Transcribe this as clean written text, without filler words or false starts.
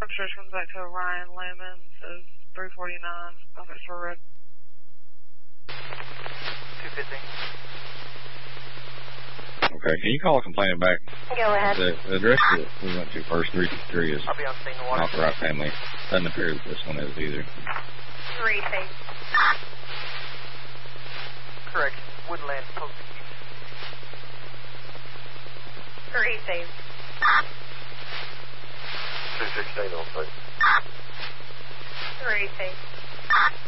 Armstrong comes back to Ryan Lemon, says 349, officer for red. 250. Okay, can you call a complainant back? Go ahead. The address that we went to first, 353, is I'll be on scene in water. not the right family. Doesn't appear that this one is either. 3C. Correct. Woodland Post. 3C. 216 on site. 3C.